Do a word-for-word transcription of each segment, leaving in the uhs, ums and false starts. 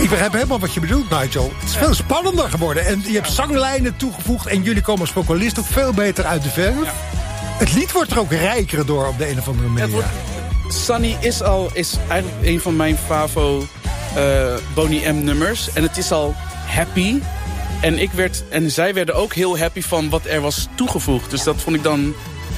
Ik begrijp helemaal wat je bedoelt, Nigel. Het is veel spannender geworden. En je hebt zanglijnen toegevoegd. En jullie komen als vocalist ook veel beter uit de verf. Ja. Het lied wordt er ook rijker door op de een of andere manier. Wordt, Sunny is al is eigenlijk een van mijn favo uh, Boney M nummers. En het is al happy. En, ik werd, en zij werden ook heel happy van wat er was toegevoegd. Dus dat vond ik dan,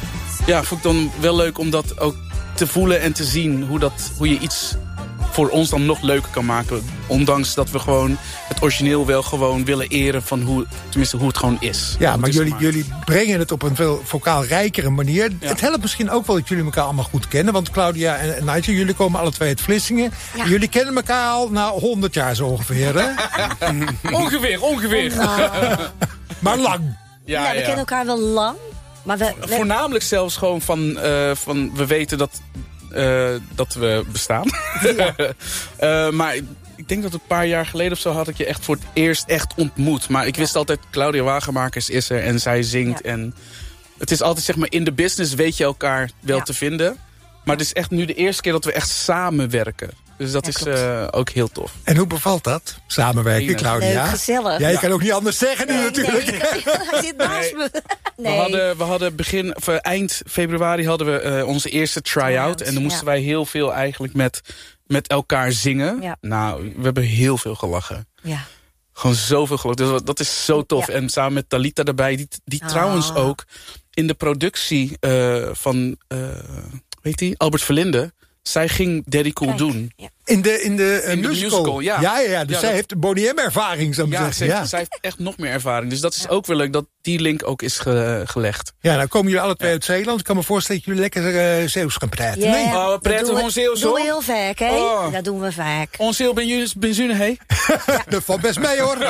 ja, vond ik dan wel leuk om dat ook te voelen en te zien. Hoe, dat, hoe je iets voor ons dan nog leuker kan maken. Ondanks dat we gewoon het origineel wel gewoon willen eren van hoe, tenminste hoe het gewoon is. Ja, maar jullie, jullie brengen het op een veel vocaal rijkere manier. Ja. Het helpt misschien ook wel dat jullie elkaar allemaal goed kennen. Want Claudia en Nigel, jullie komen alle twee uit Vlissingen. Ja. Jullie kennen elkaar al nou honderd jaar zo ongeveer, hè? ongeveer, ongeveer. Nou. Maar lang. Ja, ja we ja. kennen elkaar wel lang. Maar we, we... Voornamelijk zelfs gewoon van, uh, van we weten dat... Uh, dat we bestaan. Ja. uh, maar ik denk dat een paar jaar geleden of zo had ik je echt voor het eerst echt ontmoet. Maar ik ja. wist altijd, Claudia Wagenmakers is er en zij zingt. Ja. En het is altijd, zeg maar, in de business weet je elkaar wel ja. te vinden. Maar het is echt nu de eerste keer dat we echt samenwerken. Dus dat ja, is uh, ook heel tof. En hoe bevalt dat? Samenwerken, Enig. Claudia? Leuk, gezellig. Ja, je ja. kan ook niet anders zeggen nu nee, natuurlijk. Nee, hij zit naast me. Nee. We hadden, we hadden begin, of, uh, eind februari hadden we uh, onze eerste try-out. En dan moesten ja. wij heel veel eigenlijk met, met elkaar zingen. Ja. Nou, we hebben heel veel gelachen. Ja. Gewoon zoveel gelachen. Dus dat is zo tof. Ja. En samen met Talita erbij, die, die oh. trouwens ook in de productie uh, van, uh, weet die, Albert Verlinde... Zij ging Daddy Cool Kijk, doen. Ja. In de, in de, uh, in de musical. musical, ja. Ja, ja, ja. Dus ja, zij dat... heeft Boney M-ervaring, zou ik ja, zeggen. zij, ja, zij heeft echt nog meer ervaring. Dus dat is ja. ook weer leuk dat die link ook is ge, gelegd. Ja, nou komen jullie alle twee ja. uit Zeeland. Ik kan me voorstellen dat jullie lekker uh, Zeeuws gaan praten. Yeah, nee. Oh, we praten gewoon Zeeuws, hoor. Dat doen we heel vaak, hè? Oh. Dat doen we vaak. Ons heel benzine, hé? Ja. Dat valt best mee, hoor.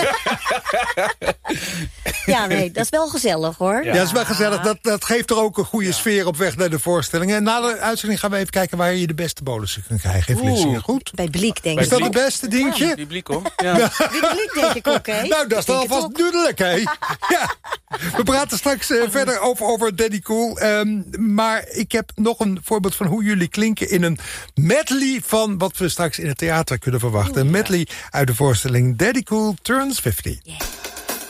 Ja, nee, dat is wel gezellig, hoor. Ja, dat is wel gezellig. Dat, dat geeft er ook een goede ja. sfeer op weg naar de voorstellingen. En na de uitzending gaan we even kijken waar je de beste bonussen kunt krijgen. In Vlissingen, goed? Bij Bliek, denk ik. Is dat het beste dingetje? Ja, die Bliek, hoor. Ja. Ja. Die Bliek, denk ik ook, hè? Nou, dat is dan alvast duidelijk, hè? Ja. We praten straks uh, verder over, over Daddy Cool. Um, maar ik heb nog een voorbeeld van hoe jullie klinken in een medley van wat we straks in het theater kunnen verwachten. Een medley uit de voorstelling Daddy Cool Turns vijftig. Yeah.